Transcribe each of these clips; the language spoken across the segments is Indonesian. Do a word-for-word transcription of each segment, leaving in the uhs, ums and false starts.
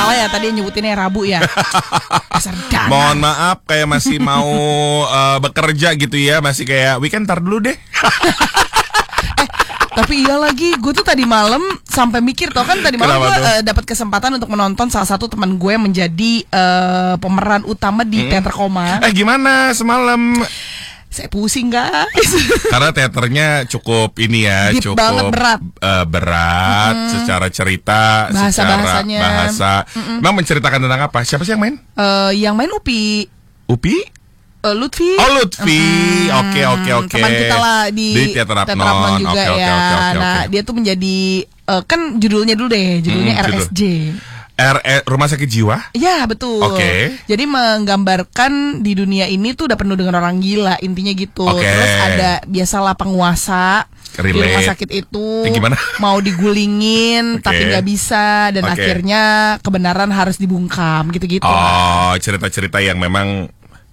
salah ya tadi nyebutinnya Rabu ya. Dasar dana. Mohon maaf kayak masih mau uh, bekerja gitu ya, masih kayak weekend ntar dulu deh. Tapi iya lagi, gue tuh tadi malam sampai mikir tuh kan tadi malam gue uh, dapat kesempatan untuk menonton salah satu teman gue menjadi uh, pemeran utama di hmm. teater koma. Eh gimana semalam? Saya pusing guys. Karena teaternya cukup ini ya, Deep cukup banget, berat, uh, berat hmm. secara cerita, bahasa secara bahasanya. bahasa. Mm-mm. Emang menceritakan tentang apa? Siapa sih yang main? Uh, yang main Upi. Upi? Uh, Lutfi. Oh Lutfi, oke oke oke. Teman kita lah di, di Teater Apnon juga okay, ya. Okay, okay, okay, nah okay. dia tuh menjadi uh, kan judulnya dulu deh, judulnya hmm, R S J. R E, Rumah Sakit Jiwa? Iya betul. Oke. Okay. Jadi menggambarkan di dunia ini tuh udah penuh dengan orang gila, intinya gitu. Okay. Terus ada biasalah penguasa Relate. di rumah sakit itu gimana? mau digulingin okay. tapi nggak bisa dan okay. akhirnya kebenaran harus dibungkam gitu-gitu. Oh cerita-cerita yang memang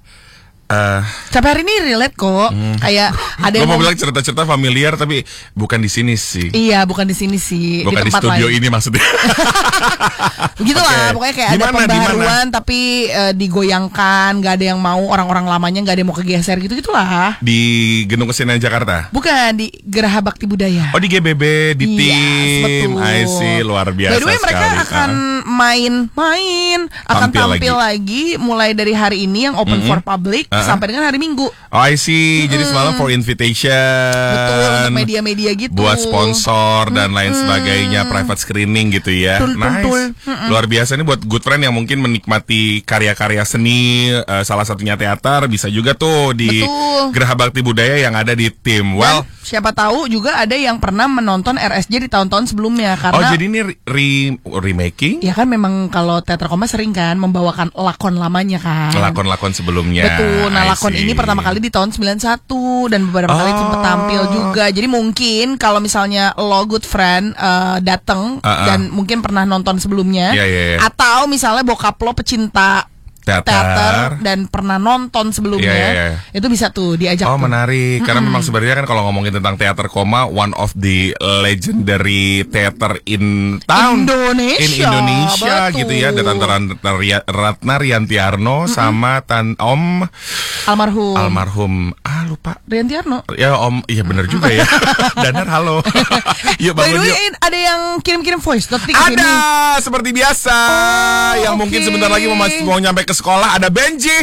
Uh, sampai hari ini relate kok. Hmm. Kayak ada yang mau bilang cerita-cerita familiar tapi bukan di sini sih. Iya, bukan di sini sih. Bukan di, di studio lain. Ini maksudnya. Begitulah, okay. Pokoknya kayak dimana, ada pembaharuan dimana? tapi uh, digoyangkan, nggak ada yang mau, orang-orang lamanya nggak ada yang mau kegeser gitu-gitulah. Di Gedung Kesenian Jakarta? Bukan, di Geraha Bakti Budaya. Oh, di G B B, di yes, tim. I see, luar biasa. By the way, mereka sekali. akan main-main, uh-huh. akan tampil, tampil lagi. lagi mulai dari hari ini yang open mm-hmm. for public. Uh-huh. Sampai dengan hari Minggu. Oh I see. Mm-hmm. Jadi semalam for invitation. Betul, untuk media-media gitu. Buat sponsor dan mm-hmm. lain sebagainya, private screening gitu ya. Betul, nice. betul. Mm-hmm. Luar biasa nih buat good friend yang mungkin menikmati karya-karya seni, uh, salah satunya teater, bisa juga tuh di betul. Geraha Bakti Budaya yang ada di tim. Well, dan siapa tahu juga ada yang pernah menonton R S J di tahun-tahun sebelumnya karena oh jadi ini re- remaking? Ya kan memang kalau teater koma sering kan membawakan lakon lamanya kan. Lakon-lakon sebelumnya. Betul. Nah, lakon ini pertama kali di tahun sembilan puluh satu dan beberapa oh. kali sempat tampil juga. Jadi mungkin kalau misalnya lo good friend uh, dateng uh-uh. dan mungkin pernah nonton sebelumnya yeah, yeah, yeah. atau misalnya bokap lo pecinta Teater. teater dan pernah nonton sebelumnya, yeah, yeah, yeah. itu bisa tuh diajak. Oh tuh. menarik, mm-hmm. karena memang sebenarnya kan kalau ngomongin tentang teater koma, one of the legendary theater in town, Indonesia, in Indonesia betul. gitu ya. Ada Tante Ratna Riantiarno mm-hmm. sama Tan Om almarhum, almarhum, ah lupa Riantiarno. Ya Om, iya benar juga ya. Danar halo. Yuk bangun yuk. Ada yang kirim-kirim voice note ada sini. Seperti biasa, oh, yang okay. mungkin sebentar lagi mau mau nyampe ke sekolah. Ada Benji.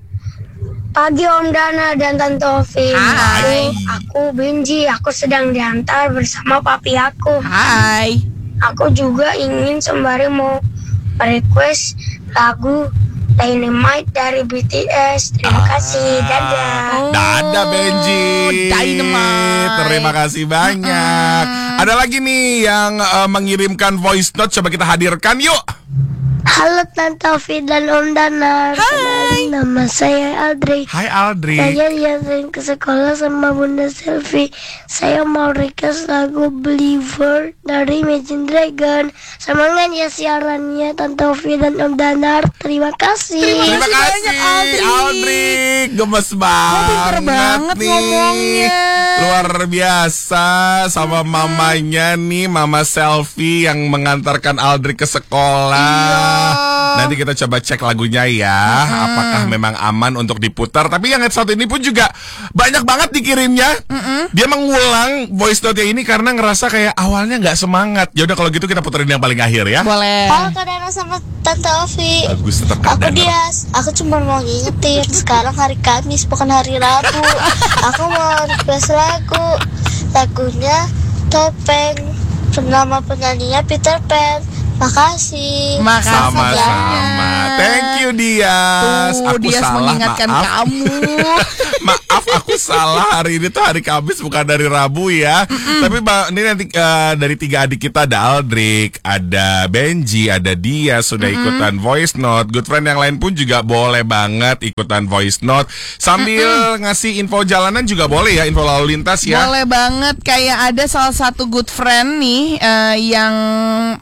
Pagi Om Dana dan Tante Ovi. Hai. Aku, aku Benji. Aku sedang diantar bersama papi aku. Hai. Aku juga ingin sembari mau request lagu Dynamite dari B T S. Terima ah. kasih. Dadah. Oh. Dadah Benji. Dynamite. Terima kasih banyak. Mm-hmm. Ada lagi nih yang uh, mengirimkan voice note. Coba kita hadirkan yuk. Halo Tante Ovi dan Om Dana. Hai. Nama saya Aldri. Hai Aldri. Saya diantarin ke sekolah sama Bunda Selfie. Saya mau request lagu Believer dari Imagine Dragon. Semangat ya siarannya Tante Ovi dan Om Danar. Terima kasih. Terima, Terima kasih banyak Aldri. Aldri gemes banget, pinter banget nih. Ngomongnya. Luar biasa sama mamanya nih, Mama Selfie yang mengantarkan Aldri ke sekolah. Iya. Nanti kita coba cek lagunya ya, mm-hmm. apakah memang aman untuk diputar. Tapi yang satu ini pun juga banyak banget dikirimnya. Mm-hmm. Dia mengulang voice note ini karena ngerasa kayak awalnya nggak semangat. Ya udah kalau gitu kita puterin yang paling akhir ya. Boleh. Halo Kak Dana sama Tante Ovi. Bagus tetap Kak Aku Dias. Aku cuma mau ngingetin sekarang hari Kamis bukan hari Rabu. Aku mau request lagu. Lagunya Topeng. Nama penyanyinya Peter Pan. Makasih. Makasih. Sama-sama. Thank you Dias. Tuh, aku Dias salah, mengingatkan maaf. kamu. Maaf aku salah. Hari ini tuh hari Kamis bukan dari Rabu ya. Mm-mm. Tapi ini nanti uh, dari tiga adik kita ada Aldrik, ada Benji, ada Dias sudah Mm-mm. ikutan voice note. Good friend yang lain pun juga boleh banget ikutan voice note. Sambil Mm-mm. ngasih info jalanan juga boleh ya, info lalu lintas ya. Boleh banget. Kayak ada salah satu good friend nih uh, yang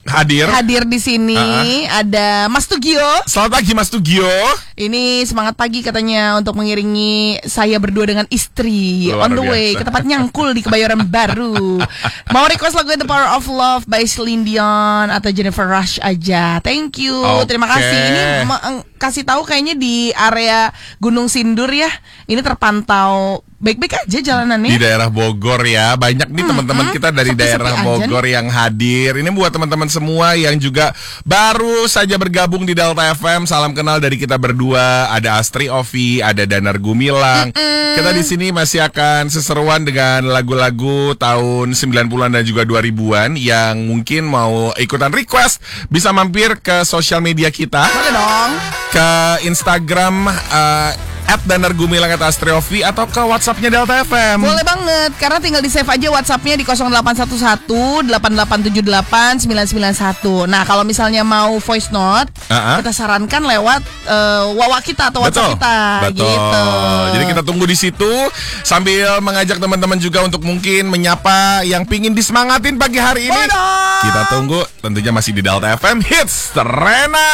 hadir hadir di sini. Uh-huh. Ada Mas Tugio. Selamat pagi Mas Tugio. Ini semangat pagi katanya untuk mengiringi saya berdua dengan istri Luar on the biasa. way ke tempat nyangkul di Kebayoran Baru. Mau request lagu The Power of Love by Celine Dion atau Jennifer Rush aja. Thank you. Okay. Terima kasih. Ini ma- kasih tahu kayaknya di area Gunung Sindur ya. Ini terpantau baik-baik aja jalanannya. Di daerah Bogor ya. Banyak nih hmm, teman-teman hmm, kita dari sepi-sepi daerah Bogor yang hadir. Ini buat teman-teman semua yang juga baru saja bergabung di Delta F M. Salam kenal dari kita berdua. Ada Astri Ovi, ada Danar Gumilang. Mm-mm. Kita di sini masih akan seseruan dengan lagu-lagu tahun sembilan puluhan dan juga dua ribuan yang mungkin mau ikutan request bisa mampir ke sosial media kita. Boleh dong. Ke Instagram uh, at Danar Gumilang at Astri Ovi atau ke WhatsAppnya Delta F M. Boleh banget, karena tinggal di save aja WhatsAppnya di nol delapan satu satu delapan delapan tujuh delapan sembilan sembilan satu. Nah kalau misalnya mau voice note, uh-huh. kita sarankan lewat uh, wawa kita atau WhatsApp Betul. kita. Betul. Gitu. Jadi kita tunggu di situ sambil mengajak teman-teman juga untuk mungkin menyapa yang pingin disemangatin pagi hari ini. Boleh dong. Kita tunggu, tentunya masih di Delta F M Hits Terena.